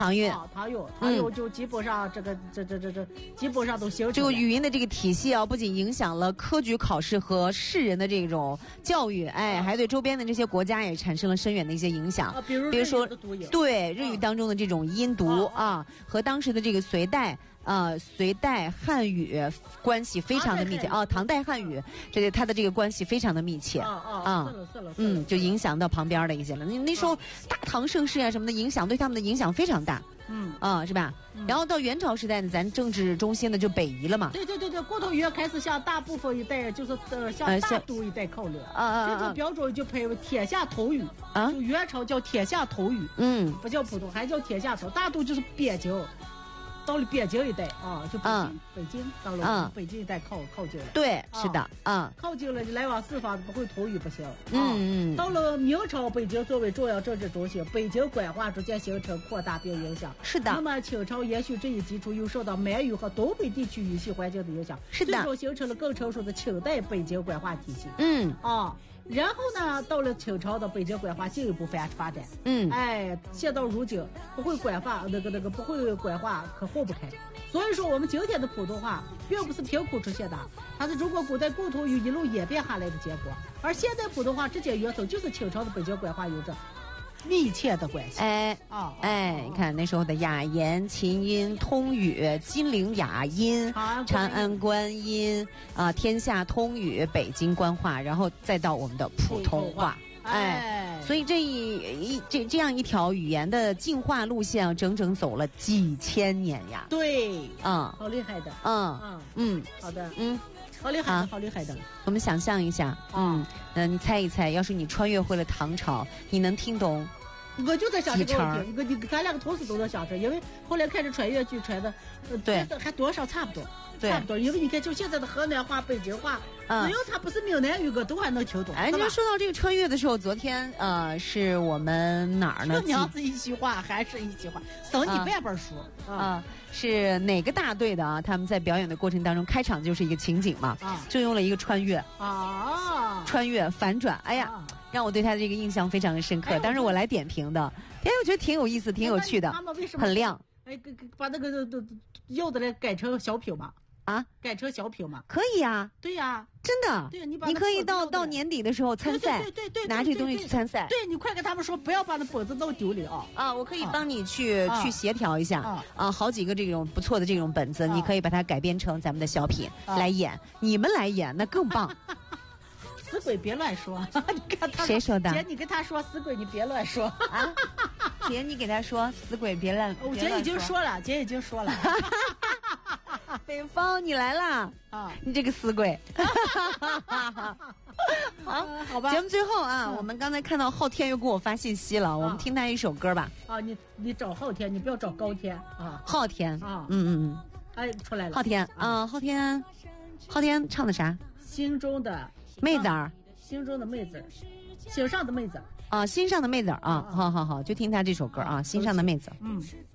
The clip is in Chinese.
唐韵， 唐韵就基本上这基本上都形成。 这个语音的这个体系啊，不仅影响了科举考试和世人的这种教育，还对周边的这些国家也产生了深远的一些影响。 比如说对日语当中的这种音读和当时的这个隋代汉语关系非常的密切唐代汉语，它的这个关系非常的密切就影响到旁边的一些了。那时候大唐盛世啊什么的影响，对他们的影响非常大。是吧？然后到元朝时代呢，咱政治中心呢就北移了嘛。 对，骨头园开始向大部分一带，就是向大都一带靠拢。这种标准就配为天下通语就元朝叫天下通语，不叫普通，还叫天下通。大都就是边境。到了边境一带就北京到了北京一带靠近了。对， 是的靠近了，来往四方不会通语不行。到了明朝，北京作为重要政治中心，北京官话逐渐形成扩大并影响。 是的。 那么清朝延续这一基础，又受到满语和东北地区语系环境的影响， 是的， 最终形成了更成熟的清代北京官话体系。然后呢，到了清朝的北京官话进一步发展。现到如今，不会官话不会官话可混不开。所以说，我们今天的普通话并不是凭空出现的，它是中国古代共同语一路演变下来的结果。而现在普通话直接源头就是清朝的北京官话有着密切的关系。 你看那时候的雅言、秦音、通语、金陵雅音、长安官音天下通语、北京官话，然后再到我们的普通话。所以这样一条语言的进化路线整整走了几千年呀。 对，好厉害的。好的，好厉害的，好厉害的。 我们想象一下，你猜一猜，要是你穿越回了唐朝，你能听懂？ 我就在想这个问题，咱两个同时都能想着，因为后来看着穿越剧穿的， 对， 还多少差不多。差不多，因为你看，就现在的河南话、北京话，只要它不是闽南语，我都还能听懂。 你说到这个穿越的时候，昨天是我们哪儿呢？ 这娘子一席话还是一席话，省你半本书是哪个大队的他们在表演的过程当中，开场就是一个情景嘛，就用了一个穿越穿越反转，让我对他的这个印象非常的深刻。当时我来点评的，我觉得挺有意思、挺有趣的，很亮。 把那个柚子来改成小品嘛？改成小品嘛？ 可以啊。 对呀， 真的。 对，你可以到年底的时候参赛， 对， 拿这东西去参赛。 对，你快跟他们说，不要把那本子弄丢了我可以帮你去协调一下好几个这种不错的这种本子，你可以把它改编成咱们的小品来演，你们来演那更棒。 死鬼别乱说，你看他谁说的？ 姐，你跟他说，死鬼你别乱说姐，你给他说，死鬼别乱。 姐已经说了，姐已经说了。 北方，你来啦你这个死鬼。 好吧。 节目最后我们刚才看到昊天又给我发信息了，我们听他一首歌吧。 你找昊天，你不要找高天昊天出来了。 昊天唱的啥？ 心中的妹子儿， 心中的妹子，心上的妹子心上的妹子好，就听他这首歌心上的妹子。